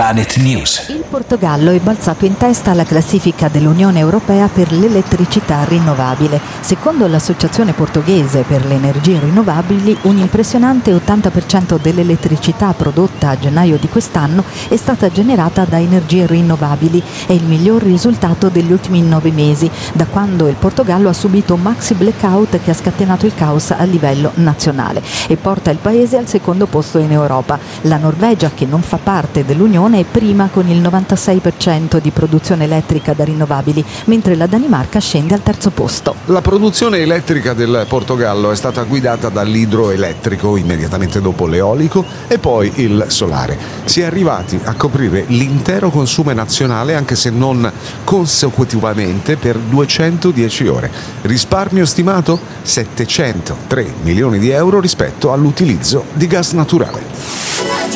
Planet News. Il Portogallo è balzato in testa alla classifica dell'Unione Europea per l'elettricità rinnovabile. Secondo l'Associazione Portoghese per le Energie Rinnovabili, un impressionante 80% dell'elettricità prodotta a gennaio di quest'anno è stata generata da energie rinnovabili. È il miglior risultato degli ultimi 9 mesi, da quando il Portogallo ha subito un maxi blackout che ha scatenato il caos a livello nazionale e porta il paese al secondo posto in Europa. La Norvegia, che non fa parte dell'Unione, è prima con il 96% di produzione elettrica da rinnovabili, mentre la Danimarca scende al terzo posto. La produzione elettrica del Portogallo è stata guidata dall'idroelettrico, immediatamente dopo l'eolico e poi il solare. Si è arrivati a coprire l'intero consumo nazionale, anche se non consecutivamente, per 210 ore. Risparmio stimato 703 milioni di euro rispetto all'utilizzo di gas naturale.